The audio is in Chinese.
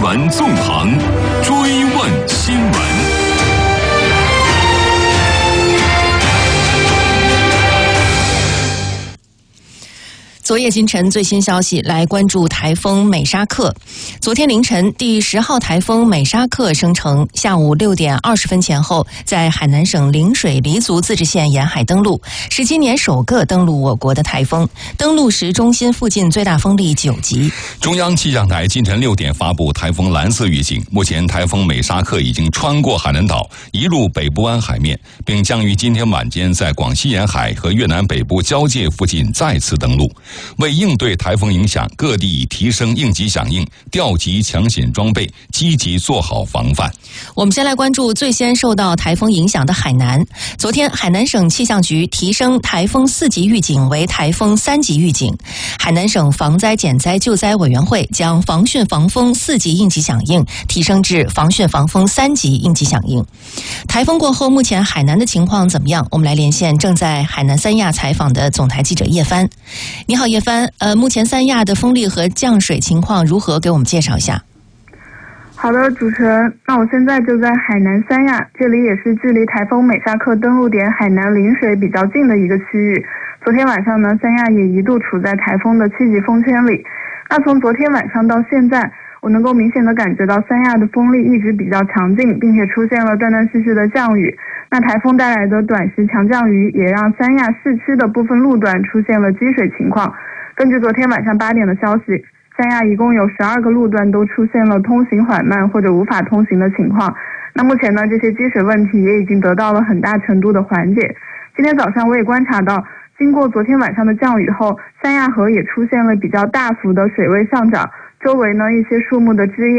闻纵横，追问新闻。 昨夜今晨最新消息，来关注台风美沙克。昨天凌晨，第10号台风美沙克生成，下午6点20分前后，在海南省陵水黎族自治县沿海登陆，是今年首个登陆我国的台风。登陆时，中心附近最大风力9级。 中央气象台今晨6点发布台风蓝色预警，目前台风美沙克已经穿过海南岛，移入北部湾海面，并将于今天晚间在广西沿海和越南北部交界附近再次登陆。为应对台风影响，各地已提升应急响应，调集抢险装备，积极做好防范。 我们先来关注最先受到台风影响的海南。昨天，海南省气象局提升台风4级预警为台风3级预警。海南省防灾减灾救灾委员会将防汛防风4级应急响应提升至防汛防风3级应急响应。台风过后，目前海南的情况怎么样？我们来连线正在海南三亚采访的总台记者叶帆。你好，叶帆。目前三亚的风力和降水情况如何？给我们介绍一下。 好的，主持人，那我现在就在海南三亚，这里也是距离台风美沙克登陆点海南陵水比较近的一个区域。昨天晚上呢，三亚也一度处在台风的7级风圈里。那从昨天晚上到现在，我能够明显的感觉到三亚的风力一直比较强劲，并且出现了断断续续的降雨。那台风带来的短时强降雨也让三亚市区的部分路段出现了积水情况。根据昨天晚上8点的消息，三亚一共有12个路段都出现了通行缓慢或者无法通行的情况。那目前呢，这些积水问题也已经得到了很大程度的缓解。今天早上我也观察到，经过昨天晚上的降雨后，三亚河也出现了比较大幅的水位上涨，周围呢一些树木的枝叶